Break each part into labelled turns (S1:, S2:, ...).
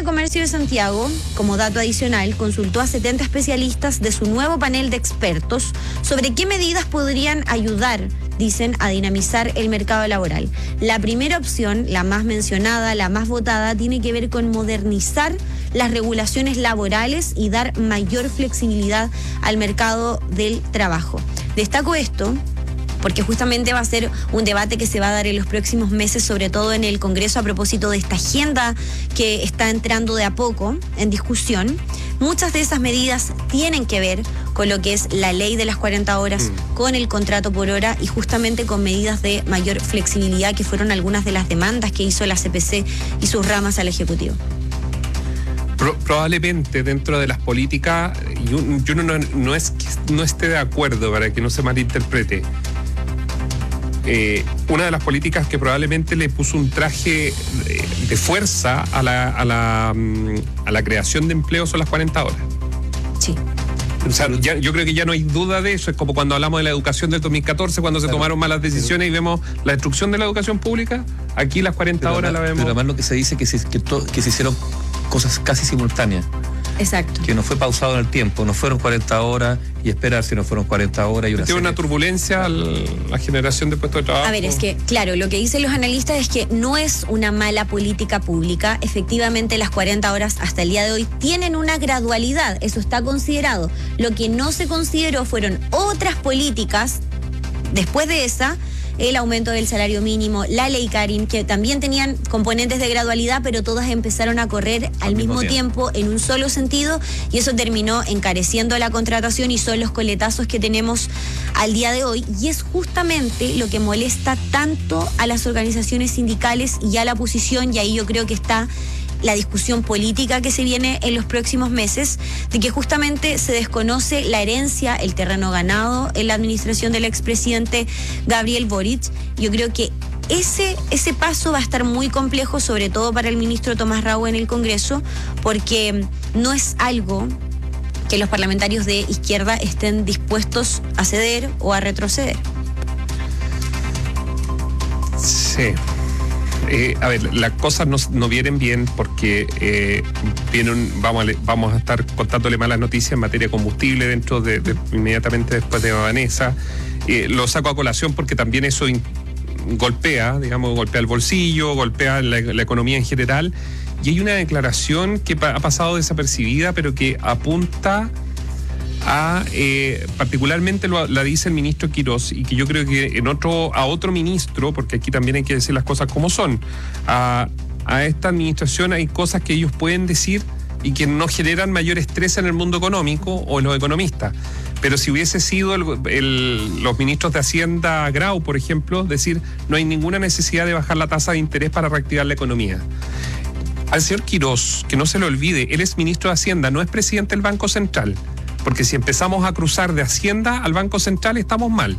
S1: Comercio de Santiago, como dato adicional, consultó a 70 especialistas de su nuevo panel de expertos sobre qué medidas podrían ayudar, dicen, a dinamizar el mercado laboral. La primera opción, la más mencionada, la más votada, tiene que ver con modernizar las regulaciones laborales y dar mayor flexibilidad al mercado del trabajo. Destaco esto porque justamente va a ser un debate que se va a dar en los próximos meses, sobre todo en el Congreso, a propósito de esta agenda que está entrando de a poco en discusión. Muchas de esas medidas tienen que ver con lo que es la ley de las 40 horas, con el contrato por hora y justamente con medidas de mayor flexibilidad, que fueron algunas de las demandas que hizo la CPC y sus ramas al Ejecutivo.
S2: Probablemente dentro de las políticas, yo no es que no esté de acuerdo, para que no se malinterprete. Una de las políticas que probablemente le puso un traje de fuerza a la creación de empleo son las 40 horas.
S1: Sí.
S2: O sea, yo creo que ya no hay duda de eso. Es como cuando hablamos de la educación del 2014, cuando se tomaron malas decisiones y vemos la destrucción de la educación pública. Aquí las 40 horas la vemos.
S3: Pero además lo que se dice que se hicieron cosas casi simultáneas.
S1: Exacto.
S3: Que no fue pausado en el tiempo, no fueron 40 horas y esperar si no fueron 40 horas.
S2: Tiene una turbulencia la generación de puestos de trabajo.
S1: A ver, es que, claro, lo que dicen los analistas es que no es una mala política pública. Efectivamente, las 40 horas hasta el día de hoy tienen una gradualidad, eso está considerado. Lo que no se consideró fueron otras políticas después de esa, el aumento del salario mínimo, la ley Karin, que también tenían componentes de gradualidad, pero todas empezaron a correr al mismo tiempo en un solo sentido, y eso terminó encareciendo la contratación y son los coletazos que tenemos al día de hoy, y es justamente lo que molesta tanto a las organizaciones sindicales y a la oposición, y ahí yo creo que está la discusión política que se viene en los próximos meses, de que justamente se desconoce la herencia, el terreno ganado en la administración del expresidente Gabriel Boric. Yo creo que ese paso va a estar muy complejo, sobre todo para el ministro Tomás Raúa en el Congreso, porque no es algo que los parlamentarios de izquierda estén dispuestos a ceder o a retroceder.
S2: Sí. A ver, las cosas no vienen bien porque vamos a estar contándole malas noticias en materia de combustible inmediatamente después de Vanessa. Lo saco a colación porque también eso golpea el bolsillo, golpea la economía en general. Y hay una declaración que ha pasado desapercibida, pero que apunta particularmente la dice el ministro Quirós, y que yo creo que a otro ministro, porque aquí también hay que decir las cosas como son, a esta administración hay cosas que ellos pueden decir y que no generan mayor estrés en el mundo económico o en los economistas. Pero si hubiese sido los ministros de Hacienda Grau, por ejemplo, decir no hay ninguna necesidad de bajar la tasa de interés para reactivar la economía. Al señor Quirós, que no se le olvide, él es ministro de Hacienda, no es presidente del Banco Central. Porque si empezamos a cruzar de Hacienda al Banco Central, estamos mal.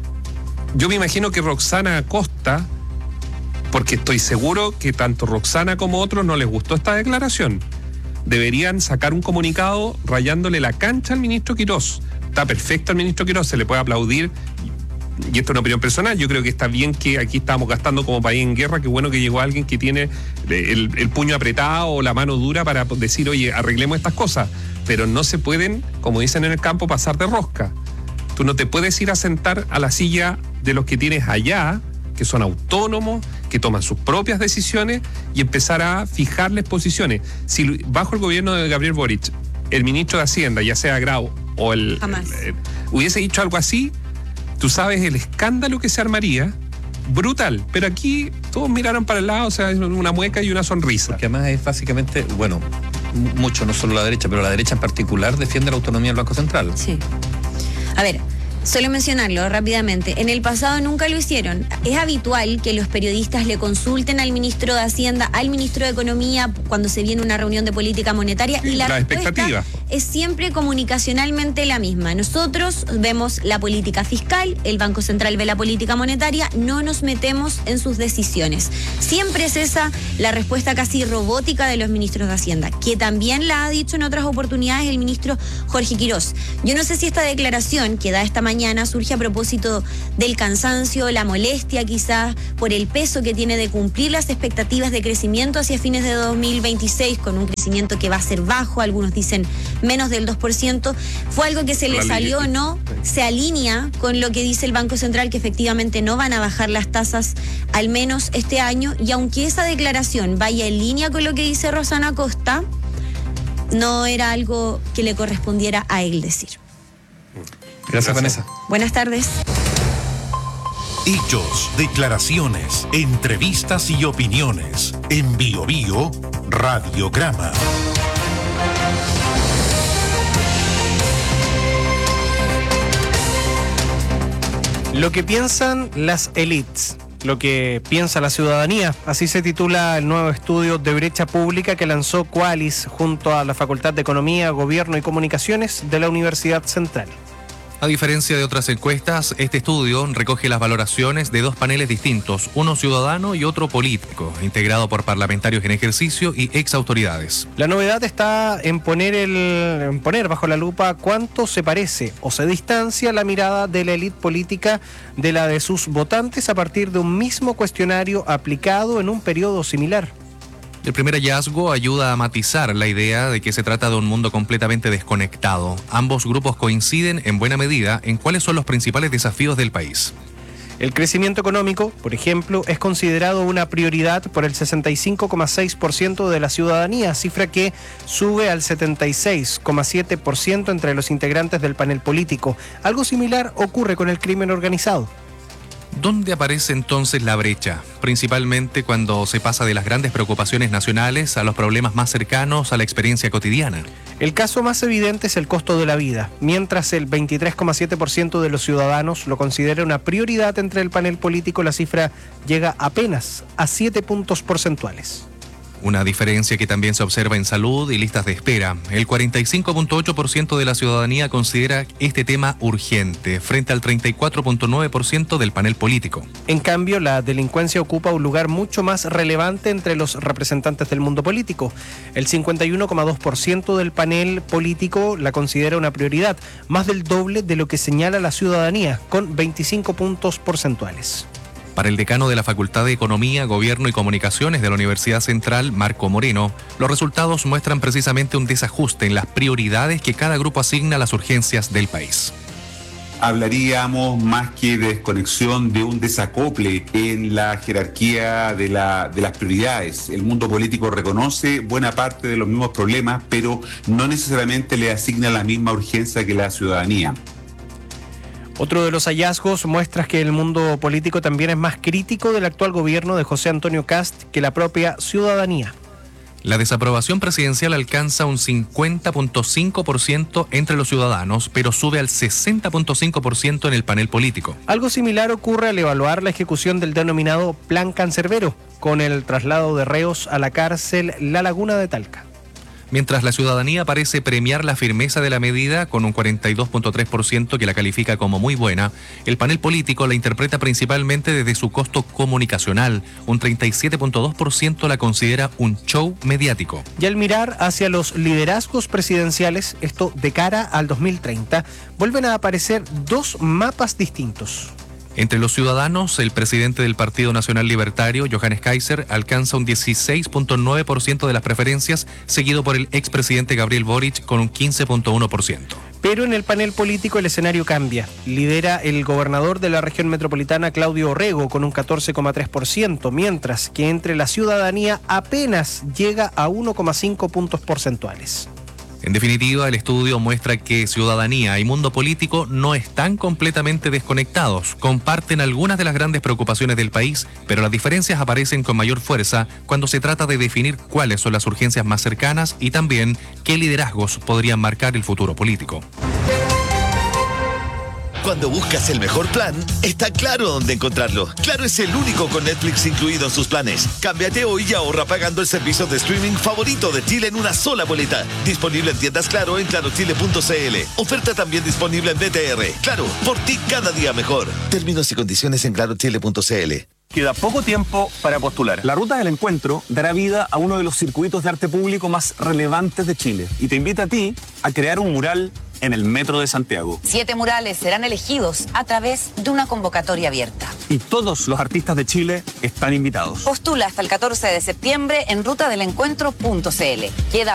S2: Yo me imagino que Roxana Acosta, porque estoy seguro que tanto Roxana como otros no les gustó esta declaración, deberían sacar un comunicado rayándole la cancha al ministro Quirós. Está perfecto al ministro Quirós, se le puede aplaudir, y esto es una opinión personal. Yo creo que está bien que aquí estamos gastando como país en guerra. Qué bueno que llegó alguien que tiene el puño apretado o la mano dura para decir, oye, arreglemos estas cosas. Pero no se pueden, como dicen en el campo, pasar de rosca. Tú no te puedes ir a sentar a la silla de los que tienes allá, que son autónomos, que toman sus propias decisiones, y empezar a fijarles posiciones. Si bajo el gobierno de Gabriel Boric, el ministro de Hacienda, ya sea Grau o hubiese dicho algo así, tú sabes el escándalo que se armaría, brutal. Pero aquí todos miraron para el lado, o sea, una mueca y una sonrisa.
S3: Porque además es básicamente, bueno, mucho, no solo la derecha, pero la derecha en particular defiende la autonomía del Banco Central.
S1: Sí. A ver, solo mencionarlo rápidamente. En el pasado nunca lo hicieron. Es habitual que los periodistas le consulten al ministro de Hacienda, al ministro de Economía, cuando se viene una reunión de política monetaria, y la respuesta es siempre comunicacionalmente la misma. Nosotros vemos la política fiscal, el Banco Central ve la política monetaria, no nos metemos en sus decisiones. Siempre es esa la respuesta casi robótica de los ministros de Hacienda, que también la ha dicho en otras oportunidades el ministro Jorge Quirós. Yo no sé si esta declaración que da esta mañana mañana surge a propósito del cansancio, la molestia quizás por el peso que tiene de cumplir las expectativas de crecimiento hacia fines de 2026, con un crecimiento que va a ser bajo, algunos dicen menos del 2%. Fue algo que se le salió o no, se alinea con lo que dice el Banco Central, que efectivamente no van a bajar las tasas al menos este año, y aunque esa declaración vaya en línea con lo que dice Rosana Costa, no era algo que le correspondiera a él decir.
S3: Gracias, Vanessa.
S1: Buenas tardes.
S4: Hechos, declaraciones, entrevistas y opiniones. En Bio Bio, Radiograma.
S5: Lo que piensan las élites, lo que piensa la ciudadanía, así se titula el nuevo estudio de brecha pública que lanzó Qualis junto a la Facultad de Economía, Gobierno y Comunicaciones de la Universidad Central.
S6: A diferencia de otras encuestas, este estudio recoge las valoraciones de dos paneles distintos, uno ciudadano y otro político, integrado por parlamentarios en ejercicio y ex autoridades.
S5: La novedad está en poner bajo la lupa cuánto se parece o se distancia la mirada de la élite política de la de sus votantes a partir de un mismo cuestionario aplicado en un periodo similar.
S6: El primer hallazgo ayuda a matizar la idea de que se trata de un mundo completamente desconectado. Ambos grupos coinciden en buena medida en cuáles son los principales desafíos del país.
S5: El crecimiento económico, por ejemplo, es considerado una prioridad por el 65,6% de la ciudadanía, cifra que sube al 76,7% entre los integrantes del panel político. Algo similar ocurre con el crimen organizado.
S6: ¿Dónde aparece entonces la brecha? Principalmente cuando se pasa de las grandes preocupaciones nacionales a los problemas más cercanos a la experiencia cotidiana.
S5: El caso más evidente es el costo de la vida. Mientras el 23,7% de los ciudadanos lo considera una prioridad entre el panel político, la cifra llega apenas a 7 puntos porcentuales.
S6: Una diferencia que también se observa en salud y listas de espera. El 45,8% de la ciudadanía considera este tema urgente, frente al 34,9% del panel político.
S5: En cambio, la delincuencia ocupa un lugar mucho más relevante entre los representantes del mundo político. El 51,2% del panel político la considera una prioridad, más del doble de lo que señala la ciudadanía, con 25 puntos porcentuales.
S6: Para el decano de la Facultad de Economía, Gobierno y Comunicaciones de la Universidad Central, Marco Moreno, los resultados muestran precisamente un desajuste en las prioridades que cada grupo asigna a las urgencias del país.
S7: Hablaríamos más que de desconexión, de un desacople en la jerarquía de las prioridades. El mundo político reconoce buena parte de los mismos problemas, pero no necesariamente le asigna la misma urgencia que la ciudadanía.
S5: Otro de los hallazgos muestra que el mundo político también es más crítico del actual gobierno de José Antonio Kast que la propia ciudadanía.
S6: La desaprobación presidencial alcanza un 50,5% entre los ciudadanos, pero sube al 60,5% en el panel político.
S5: Algo similar ocurre al evaluar la ejecución del denominado Plan Cancerbero, con el traslado de reos a la cárcel La Laguna de Talca.
S6: Mientras la ciudadanía parece premiar la firmeza de la medida con un 42,3% que la califica como muy buena, el panel político la interpreta principalmente desde su costo comunicacional. Un 37,2% la considera un show mediático.
S5: Y al mirar hacia los liderazgos presidenciales, esto de cara al 2030, vuelven a aparecer dos mapas distintos.
S6: Entre los ciudadanos, el presidente del Partido Nacional Libertario, Johannes Kaiser, alcanza un 16,9% de las preferencias, seguido por el expresidente Gabriel Boric con un 15,1%.
S5: Pero en el panel político el escenario cambia. Lidera el gobernador de la región metropolitana, Claudio Orrego, con un 14,3%, mientras que entre la ciudadanía apenas llega a 1,5 puntos porcentuales.
S6: En definitiva, el estudio muestra que ciudadanía y mundo político no están completamente desconectados. Comparten algunas de las grandes preocupaciones del país, pero las diferencias aparecen con mayor fuerza cuando se trata de definir cuáles son las urgencias más cercanas y también qué liderazgos podrían marcar el futuro político.
S8: Cuando buscas el mejor plan, está Claro dónde encontrarlo. Claro es el único con Netflix incluido en sus planes. Cámbiate hoy y ahorra pagando el servicio de streaming favorito de Chile en una sola boleta. Disponible en tiendas Claro en clarochile.cl. Oferta también disponible en BTR. Claro, por ti cada día mejor. Términos y condiciones en clarochile.cl.
S9: Queda poco tiempo para postular. La Ruta del Encuentro dará vida a uno de los circuitos de arte público más relevantes de Chile y te invita a ti a crear un mural en el Metro de Santiago.
S10: 7 murales serán elegidos a través de una convocatoria abierta.
S9: Y todos los artistas de Chile están invitados.
S10: Postula hasta el 14 de septiembre en rutadelencuentro.cl. Queda